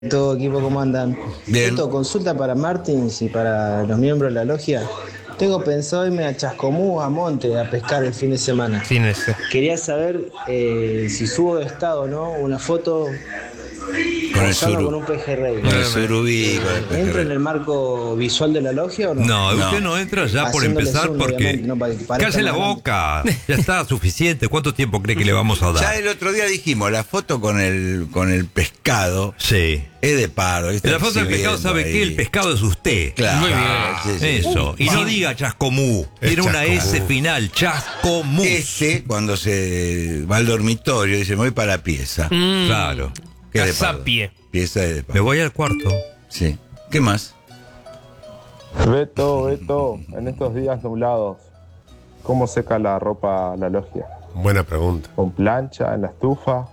Todo equipo, ¿cómo andan? Bien. Esto, consulta para Martins y para los miembros de la logia. Tengo pensado irme a Chascomús, a Monte, a pescar el fin de semana. Quería saber si subo de estado, ¿no? Una foto Con el posando con un pejerrey. Con el surubí, con el ¿Entro en pejerrey. el marco visual de la logia o no? No, No. usted no entra ya por Haciéndole empezar zoom, porque... obviamente, no, para que parezca ¡Cállese la más grande. boca! Ya está suficiente. ¿Cuánto tiempo cree que le vamos a Ya dar? el otro día dijimos, la foto con el pescado Sí. es de pardo. En la foto del pescado, ¿sabe qué? El pescado es usted. Claro. Muy bien. Sí, sí. Eso. Y no diga Chascomú. Tiene una S final. Chascomús. Cuando se va al dormitorio, dice, me voy para la pieza. Claro. ¿Qué es de pardo? Casapie. Pieza es de Me pardo. voy al cuarto. Sí. ¿Qué más? Beto, en estos días nublados, ¿cómo seca la ropa la logia? Buena pregunta. ¿Con plancha, en la estufa,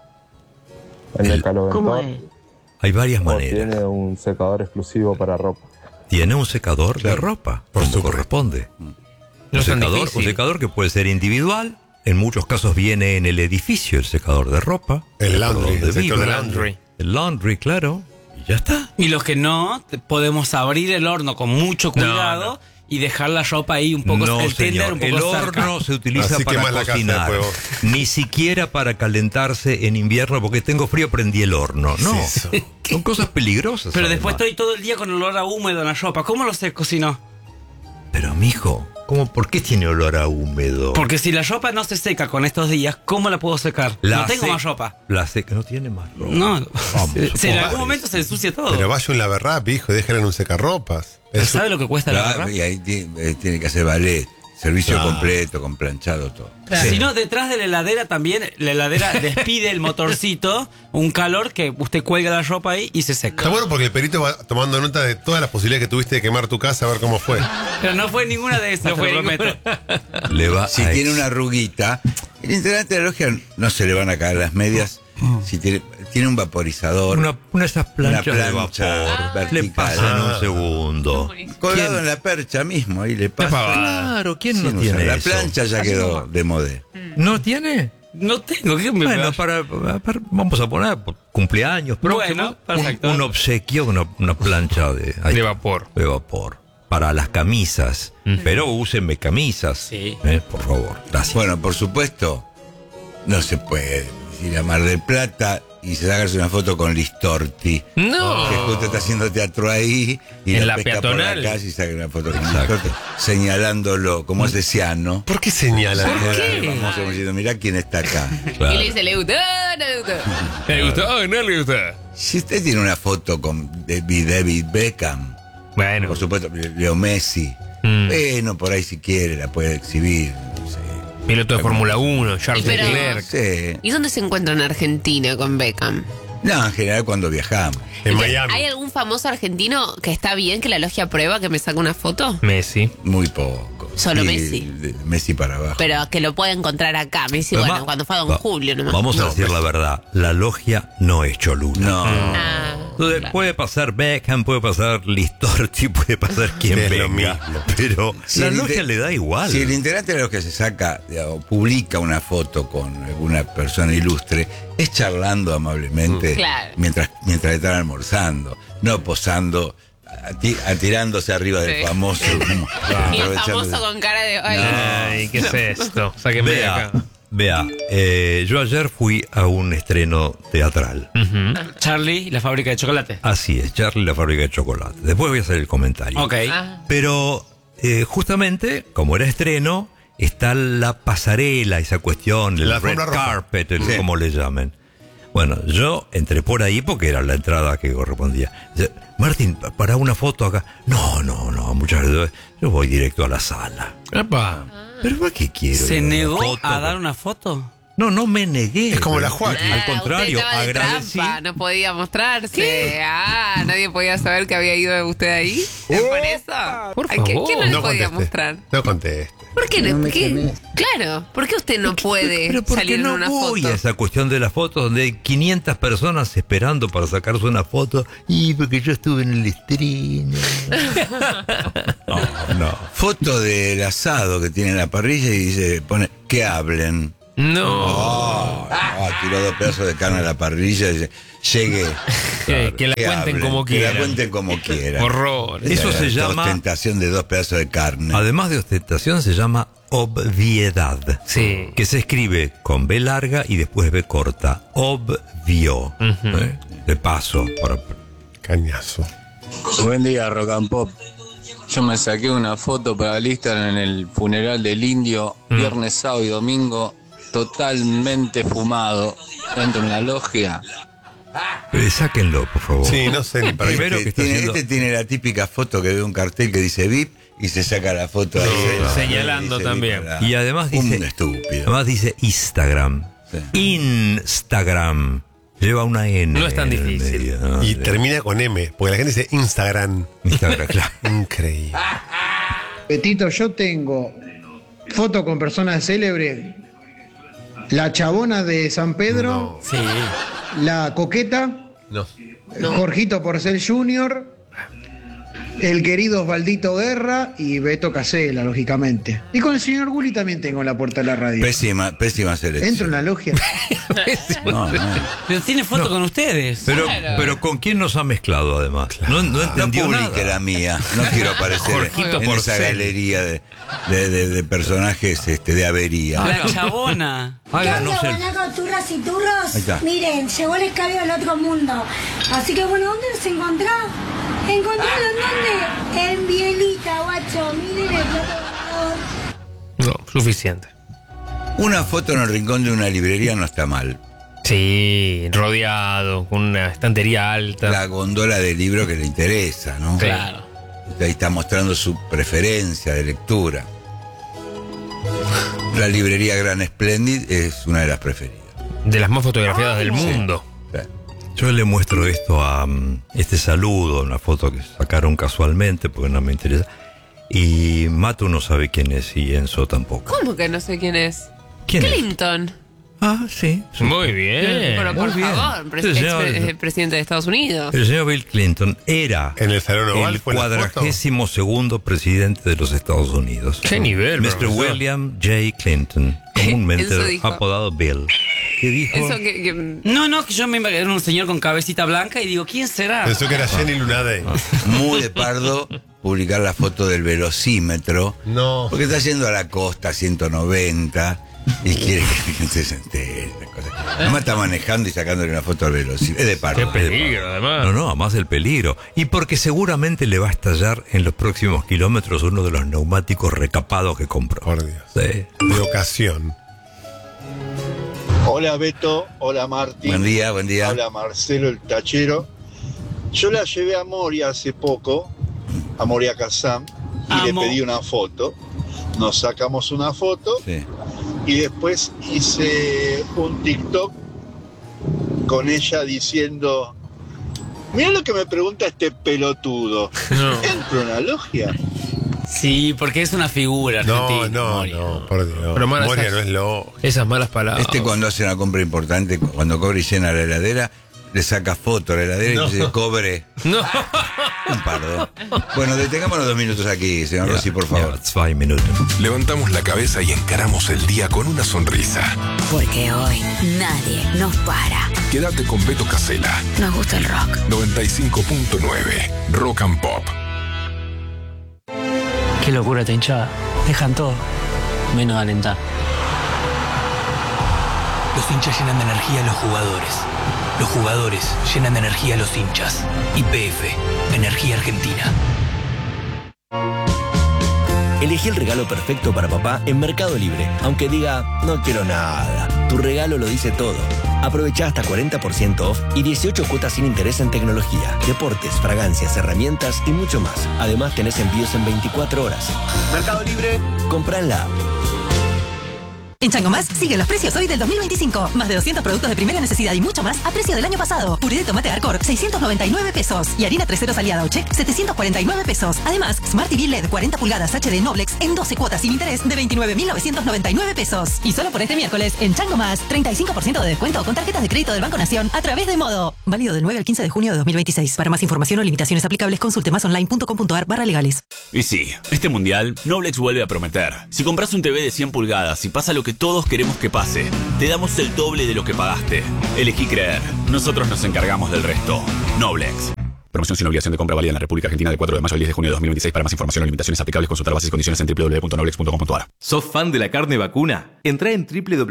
en el caloventor? Hay varias ¿O maneras. tiene un secador exclusivo para ropa? Tiene un secador de ropa, como supuesto. corresponde. No es tan Un difícil. secador que puede ser individual. En muchos casos viene en el edificio el secador de ropa. El laundry, Donde el sector vive. de laundry. El laundry, claro. Y ya está. Y los que no, podemos abrir el horno con mucho cuidado No. y dejar la ropa ahí un poco, No, el tender señor. un poco El cerca. horno se utiliza Así para quemas la casa cocinar. después vos. Ni siquiera para calentarse en invierno, porque tengo frío, prendí el horno. No. Sí, eso. Son cosas peligrosas. Pero después además. estoy todo el día con olor a húmedo en la ropa. ¿Cómo lo seco si no? Pero, mijo, ¿por qué tiene olor a húmedo? Porque si la ropa no se seca con estos días, ¿cómo la puedo secar? No tengo más ropa. La seca no tiene más ropa. No, Vamos, si en algún pobres. momento se ensucia todo. Pero vaya un lavarrap, hijo, déjala en un secarropas. ¿Pero Eso- ¿sabe lo que cuesta la Claro, ropa? y ahí tiene que hacer ballet. Servicio Claro. completo, con planchado, todo. Si no, detrás de la heladera también, la heladera despide el motorcito, un calor que usted cuelga la ropa ahí y se Está seca. bueno porque el perito va tomando nota de todas las posibilidades que tuviste de quemar tu casa, a ver cómo fue. Pero no fue ninguna de esas, No te fue lo prometo. Le va Si a tiene una arruguita, el integrante de la logia no se le van a caer las medias. Si tiene un vaporizador, una de esas planchas Una de plancha vapor. vertical. Le pasa en un segundo. colgado ¿Quién? en la percha mismo, ahí le pasa. Claro, ¿quién no Sin tiene usar. La eso? plancha ya quedó de modé. ¿No tiene? No tengo, ¿qué me Bueno, pasa? vamos a poner cumpleaños Bueno, próximos, perfecto. un obsequio, una plancha de vapor. de vapor para las camisas. Pero úsenme camisas, Sí. por favor. Gracias. Bueno, por supuesto, no se puede ir a Mar del Plata y sacarse una foto con Listorti. No. Que justo está haciendo teatro ahí y En la la pesca por peatonal. la calle y saca una foto con Listorti, señalándolo como ese ciano. ¿Por qué señalan? Vamos diciendo, mirá quién está acá. Claro. Y le dice, le gustó, no le gustó. ¿Le gustó o no le gustó? Si usted tiene una foto con David Beckham, Bueno. por supuesto, Leo Messi, bueno, por ahí si quiere la puede exhibir. No sé. Piloto de Fórmula 1, Charles Pero- Leclerc. Sí. ¿Y dónde se encuentra en Argentina con Beckham? No, en general cuando viajamos. En Miami. ¿Hay algún famoso argentino que está bien que la logia prueba que me saque una foto? Messi. Muy poco. Solo Sí, Messi. de Messi para abajo. Pero que lo pueda encontrar acá. Me dice, Además, bueno, cuando fue a Don va- Julio nomás. Vamos a decir la verdad, la logia no es Cholula. No. Ah, Entonces, claro. puede pasar Beckham, puede pasar Listorti, puede pasar quien Es lo venga. mismo. Pero Si la el logia inte- le da igual. Si el integrante de los que se saca o publica una foto con alguna persona ilustre, es charlando amablemente Claro. mientras están almorzando, no posando, tirándose arriba del Sí. famoso. Y el aprovechándose. famoso con cara de... Ay, Ay, ¿qué es esto? Sáquenme de Vea, acá. vea, yo ayer fui a un estreno teatral. Charlie y la fábrica de chocolate. Así es, Charlie y la fábrica de chocolate. Después voy a hacer el comentario. Ok. Ah. Pero justamente, como era estreno, está la pasarela, esa cuestión, el La red alfombra roja. carpet, Sí. como le llamen. Bueno, yo entré por ahí porque era la entrada que correspondía. Dice, Martín, para una foto acá. No, muchas gracias. Yo voy directo a la sala. Epa. ¿Pero para qué quiero? ¿Se una negó foto? a dar una foto? No negué. Es como la Joaquín. Al contrario, usted estaba de agradecí. trampa, no podía mostrarse. Ah, nadie podía saber que había ido usted ahí. ¿Es por eso? Por Ay, ¿quién favor. no le No podía conteste. mostrar? No conteste. ¿Por qué No no? me ¿Qué? quemé. Claro, ¿por qué usted no puede Pero ¿por salir qué no en una voy foto? a esa cuestión de las fotos donde hay 500 personas esperando para sacarse una foto? Y porque yo estuve en el estreno. No. Foto del asado que tiene en la parrilla y dice, pone, que hablen. No. Tiró 2 pedazos de carne a la parrilla y dice, llegué. Que la cuenten como quieran. Que la cuenten como quieran. Horror. Eso se llama... ostentación de 2 pedazos de carne. Además de ostentación, se llama obviedad. Sí. Que se escribe con B larga y después B corta. Obvio. De paso. Cañazo. Buen día, Rock and Pop. Yo me saqué una foto para el Instagram en el funeral del indio, viernes, sábado y domingo, totalmente fumado, dentro de una logia. Sáquenlo, por favor. Sí, no sé ni para qué. Primero que está haciendo... tiene la típica foto que ve un cartel que dice VIP y se saca la foto ahí. Señalando también. Y además dice... Un estúpido. Además dice Instagram. Sí. Instagram. Lleva una N. No es tan en el difícil. medio, ¿no? Y termina con M, porque la gente dice Instagram. Instagram, claro. Increíble. Betito, yo tengo foto con personas célebres. La chabona de San Pedro. Sí. La coqueta. No. Jorgito Porcel Jr., el querido Osvaldito Guerra y Beto Casella, lógicamente. Y con el señor Gulli también tengo en la puerta de la radio. Pésima selección. Entro en la logia. No. Pero tiene foto con ustedes. Pero ¿con quién nos ha mezclado además? No No entendió publique nada. la mía. No quiero aparecer Jorgito en esa Porcel. galería de personajes de avería. La chabona. Háganos el... Guanaco, turras y Ahí turros. está. Miren, llegó el escabio del otro mundo. Así que bueno, ¿dónde nos encontramos? ¿Encontraron dónde? En Bielita, guacho. Miren el plato ganador. No, suficiente. Una foto en el rincón de una librería no está mal. Sí, rodeado, con una estantería alta. La góndola de libro que le interesa, ¿no? Claro. Ahí está mostrando su preferencia de lectura. La librería Gran Splendid es una de las preferidas. De las más fotografiadas del mundo. Sí. Yo le muestro esto a este saludo, una foto que sacaron casualmente porque no me interesa. Y Matu no sabe quién es y Enzo tampoco. ¿Cómo que no sé quién es? ¿Quién es? Clinton. Ah, sí. Muy bien. Pero por muy bien. favor, Sí, señor. presidente de Estados Unidos. El señor Bill Clinton era En el Salón Oval el fue la foto. 42º presidente de los Estados Unidos. Qué nivel, Mr. profesor. William J. Clinton, comúnmente Eso dijo. apodado Bill. ¿Qué dijo? Eso que No, que yo me imaginé un señor con cabecita blanca y digo, ¿quién será? Pensó que era Jenny Lunade. Muy de pardo publicar la foto del velocímetro. No. Porque está yendo a la costa 190 y quiere que la gente se entere. Además está manejando y sacándole una foto al velocímetro. Es de pardo. Qué es de peligro, además. No, además el peligro. Y porque seguramente le va a estallar en los próximos kilómetros uno de los neumáticos recapados que compró. Por Dios. Sí. De ocasión. Hola Beto, hola Martín. Buen día, buen día. Hola Marcelo el tachero. Yo la llevé a Moria hace poco, a Moria Kazán, y le pedí una foto. Nos sacamos una foto Sí. y después hice un TikTok con ella diciendo: mira lo que me pregunta este pelotudo. No. ¿Entro en la logia? Sí, porque es una figura argentina. No, por Dios. Pero, mano, Moria esas- no es lo. Esas malas palabras. Cuando hace una compra importante, cuando cobra y llena la heladera, le saca foto a la heladera y dice, cobre. No. Un pardo. Bueno, detengámonos 2 minutos aquí, señor Rossi, por favor. 2 minutos. Levantamos la cabeza y encaramos el día con una sonrisa. Porque hoy nadie nos para. Quédate con Beto Casella. Nos gusta el rock. 95.9 Rock and Pop. Qué locura esta hinchada. Dejan todo, menos alentar. Los hinchas llenan de energía a los jugadores. Los jugadores llenan de energía a los hinchas. YPF, Energía Argentina. Elegí el regalo perfecto para papá en Mercado Libre. Aunque diga, no quiero nada. Tu regalo lo dice todo. Aprovecha hasta 40% off y 18 cuotas sin interés en tecnología, deportes, fragancias, herramientas y mucho más. Además tenés envíos en 24 horas. Mercado Libre, compra en la app. En Chango Más siguen los precios hoy del 2025. Más de 200 productos de primera necesidad y mucho más a precio del año pasado. Puré de tomate Arcor, 699 pesos. Y harina 3 ceros aliada Ochek, 749 pesos. Además, Smart TV LED 40 pulgadas HD Noblex en 12 cuotas sin interés de 29.999 pesos. Y solo por este miércoles, en Chango Más, 35% de descuento con tarjetas de crédito del Banco Nación a través de Modo. Válido del 9 al 15 de junio de 2026. Para más información o limitaciones aplicables, consulte másonline.com.ar/legales. Y sí, este mundial, Noblex vuelve a prometer. Si compras un TV de 100 pulgadas y pasa lo que todos queremos que pase. Te damos el doble de lo que pagaste. Elegí creer. Nosotros nos encargamos del resto. Noblex. Promoción sin obligación de compra válida en la República Argentina del 4 de mayo al 10 de junio de 2026. Para más información o limitaciones aplicables, consultar bases y condiciones en www.noblex.com.ar. ¿Sos fan de la carne vacuna? Entrá en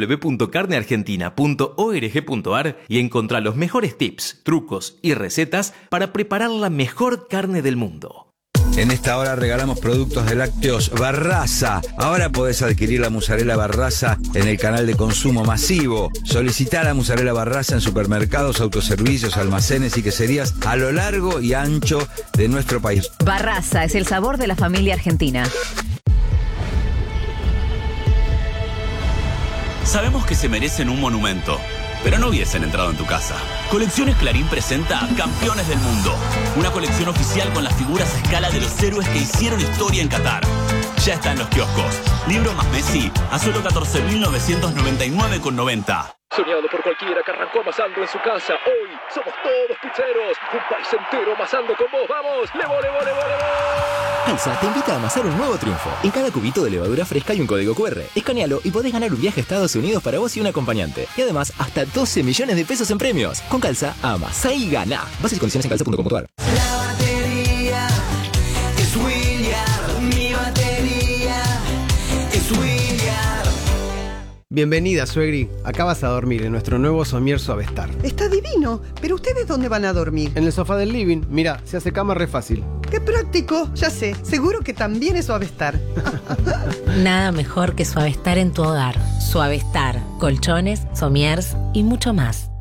www.carneargentina.org.ar y encontrá los mejores tips, trucos y recetas para preparar la mejor carne del mundo. En esta hora regalamos productos de lácteos Barraza. Ahora podés adquirir la mozzarella Barraza en el canal de consumo masivo. Solicitá la mozzarella Barraza en supermercados, autoservicios, almacenes y queserías a lo largo y ancho de nuestro país. Barraza es el sabor de la familia argentina. Sabemos que se merecen un monumento, pero no hubiesen entrado en tu casa. Colecciones Clarín presenta Campeones del Mundo, una colección oficial con las figuras a escala de los héroes que hicieron historia en Qatar. Ya está en los kioscos. Libro más Messi a solo 14.999,90. Soñado por cualquiera que arrancó amasando en su casa. Hoy somos todos pizzeros. Un país entero amasando con vos. ¡Vamos! ¡Levo, levo, levo, levo! Alsa te invita a amasar un nuevo triunfo. En cada cubito de levadura fresca hay un código QR. Escanealo y podés ganar un viaje a Estados Unidos para vos y un acompañante. Y además, hasta 12 millones de pesos en premios. Con Calza, amasá y gana. Bases y condiciones en calza.com.ar. La batería es William. Mi batería es William. Bienvenida, suegri. Acá vas a dormir en nuestro nuevo somier Suavestar. Está divino, pero ¿ustedes dónde van a dormir? En el sofá del living. Mira, se hace cama re fácil. ¡Qué práctico! Ya sé, seguro que también es Suavestar. Nada mejor que Suavestar en tu hogar. Suavestar, colchones, somiers y mucho más.